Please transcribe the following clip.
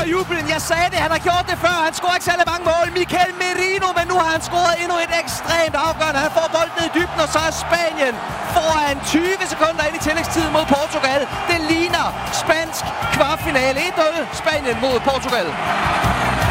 jublen. Jeg sagde det, han har gjort det før. Han scorer ikke særlig mange mål. Mikel Merino, men nu har han scoret endnu et ekstremt afgørende. Han får bolden ned i dybden, og så er Spanien foran 20 sekunder ind i tillægstiden mod Portugal. Det ligner spansk kvartfinale. 1-0 Spanien mod Portugal.